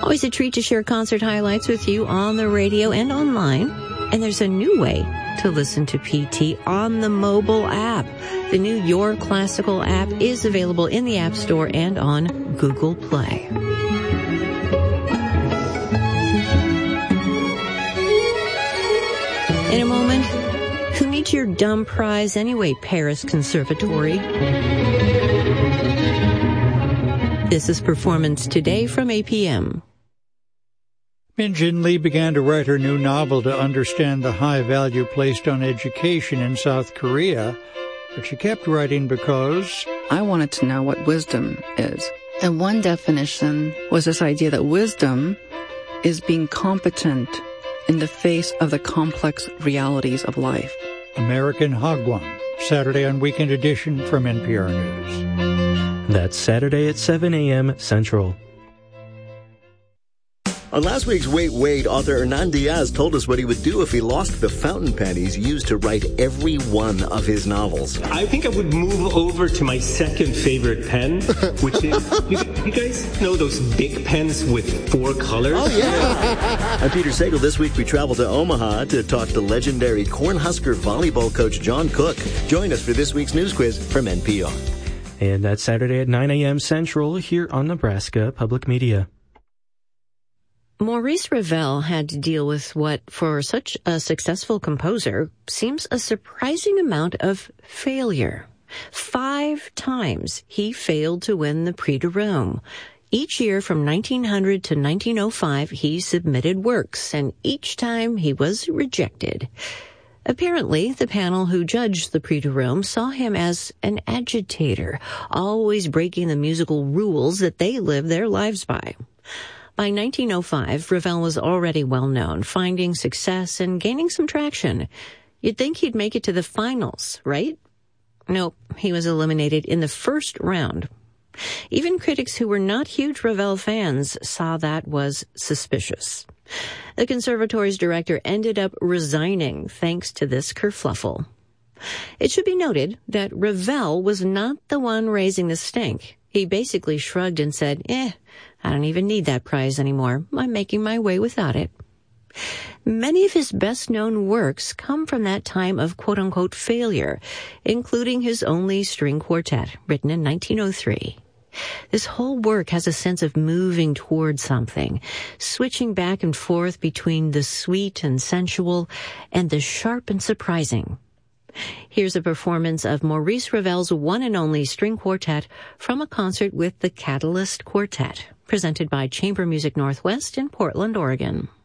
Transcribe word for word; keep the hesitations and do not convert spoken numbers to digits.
Always a treat to share concert highlights with you on the radio and online. And there's a new way to listen to P T on the mobile app. The new Your Classical app is available in the App Store and on Google Play. In a moment, who needs your dumb prize anyway, Paris Conservatory? This is Performance Today from A P M. Min Jin Lee began to write her new novel to understand the high value placed on education in South Korea, but she kept writing because I wanted to know what wisdom is. And one definition was this idea that wisdom is being competent in the face of the complex realities of life. American Hagwon, Saturday on Weekend Edition from N P R News. That's Saturday at seven a.m. Central. On last week's Wait, Wait, author Hernan Diaz told us what he would do if he lost the fountain pen he's used to write every one of his novels. I think I would move over to my second favorite pen, which is, you, you guys know those big pens with four colors? Oh, yeah. I'm Peter Sagal. This week we travel to Omaha to talk to legendary Cornhusker volleyball coach John Cook. Join us for this week's news quiz from N P R. And that's Saturday at nine a.m. Central here on Nebraska Public Media. Maurice Ravel had to deal with what, for such a successful composer, seems a surprising amount of failure. Five times he failed to win the Prix de Rome. Each year from nineteen hundred to nineteen oh five, he submitted works, and each time he was rejected. Apparently, the panel who judged the Prix de Rome saw him as an agitator, always breaking the musical rules that they lived their lives by. By nineteen oh five, Ravel was already well known, finding success and gaining some traction. You'd think he'd make it to the finals, right? Nope, he was eliminated in the first round. Even critics who were not huge Ravel fans saw that was suspicious. The conservatory's director ended up resigning thanks to this kerfluffle. It should be noted that Ravel was not the one raising the stink. He basically shrugged and said, eh, I don't even need that prize anymore. I'm making my way without it. Many of his best-known works come from that time of quote-unquote failure, including his only string quartet, written in nineteen oh three. This whole work has a sense of moving toward something, switching back and forth between the sweet and sensual and the sharp and surprising. Here's a performance of Maurice Ravel's one and only string quartet from a concert with the Catalyst Quartet, presented by Chamber Music Northwest in Portland, Oregon.